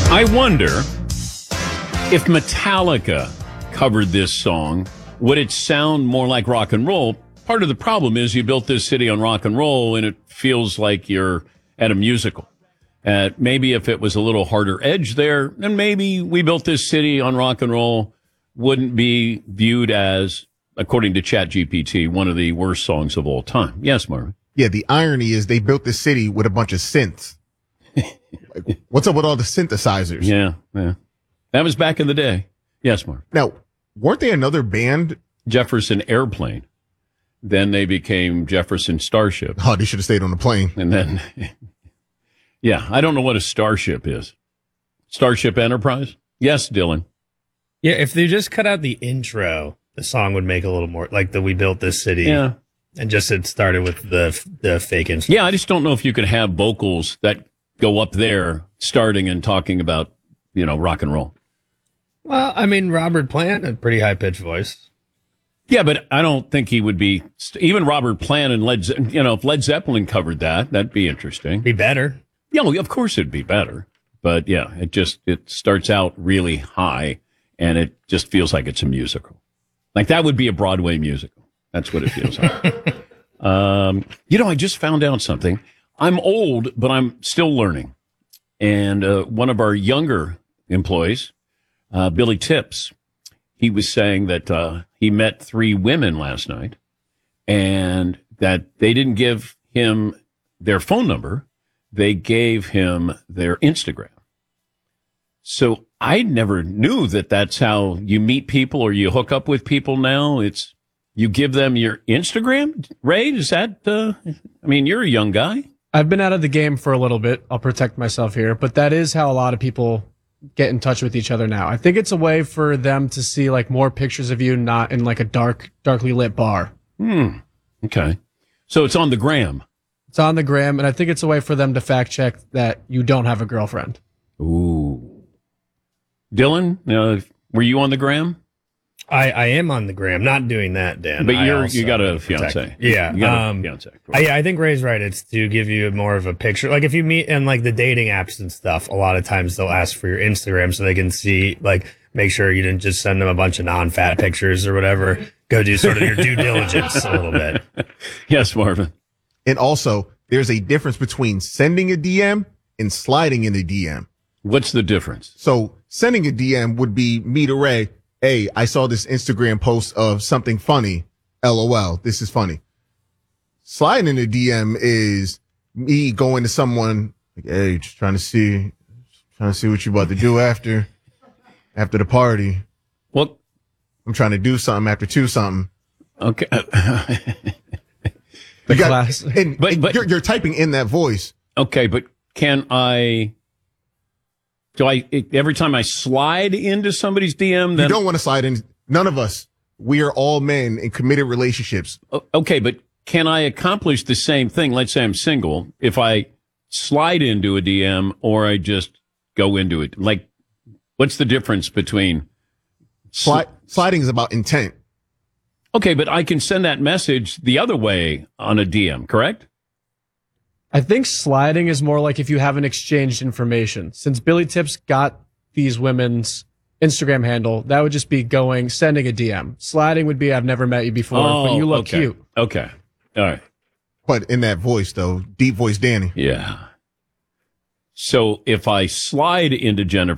I wonder if Metallica covered this song, would it sound more like rock and roll? Part of the problem is you built this city on rock and roll, and it feels like you're at a musical. Maybe if it was a little harder edge there, then maybe We Built This City on rock and roll wouldn't be viewed as, according to ChatGPT, one of the worst songs of all time. Yes, Marvin? Yeah, the irony is they built this city with a bunch of synths. Like, what's up with all the synthesizers? Yeah. That was back in the day. Yes, Mark. Now, weren't they another band? Jefferson Airplane. Then they became Jefferson Starship. Oh, they should have stayed on the plane. And then, yeah, I don't know what a Starship is. Starship Enterprise? Yes, Dylan. Yeah, if they just cut out the intro, the song would make a little more like the We Built This City. Yeah. And just it started with the fake intro. Yeah, I just don't know if you could have vocals that go up there starting and talking about, rock and roll. Well, I mean, Robert Plant had a pretty high-pitched voice. Yeah, but I don't think he would be, even Robert Plant and if Led Zeppelin covered that, that'd be interesting. Be better. Yeah, well, of course it'd be better. But yeah, it starts out really high and it just feels like it's a musical. Like that would be a Broadway musical. That's what it feels like. I just found out something. I'm old, but I'm still learning. And one of our younger employees, Billy Tips, he was saying that he met 3 women last night and that they didn't give him their phone number. They gave him their Instagram. So I never knew that that's how you meet people or you hook up with people now. You give them your Instagram? Ray, is that, you're a young guy. I've been out of the game for a little bit. I'll protect myself here, but that is how a lot of people get in touch with each other now. I think it's a way for them to see like more pictures of you, not in like a darkly lit bar. Okay. So it's on the gram. It's on the gram, and I think it's a way for them to fact check that you don't have a girlfriend. Ooh. Dylan, were you on the gram? I am on the gram, not doing that, Dan. But you got a fiance. Yeah. You got a fiance. Cool. I think Ray's right. It's to give you more of a picture. Like if you meet in like the dating apps and stuff, a lot of times they'll ask for your Instagram so they can see, like, make sure you didn't just send them a bunch of non-fat pictures or whatever. Go do sort of your due diligence a little bit. Yes, Marvin. And also, there's a difference between sending a DM and sliding in a DM. What's the difference? So sending a DM would be me to Ray. Hey, I saw this Instagram post of something funny. LOL. This is funny. Sliding in a DM is me going to someone like, hey, just trying to see what you about to do after the party. Well, I'm trying to do something after 2 something. Okay. But you're typing in that voice. Okay, but every time I slide into somebody's DM, then you don't want to slide in. None of us. We are all men in committed relationships. Okay, but can I accomplish the same thing? Let's say I'm single. If I slide into a DM or I just go into it, like, what's the difference between sliding is about intent. Okay, but I can send that message the other way on a DM, correct? I think sliding is more like if you haven't exchanged information. Since Billy Tips got these women's Instagram handle, that would just be sending a DM. Sliding would be, I've never met you before, but you look cute. Okay. All right. But in that voice, though, deep voice Danny. Yeah. So if I slide into Jennifer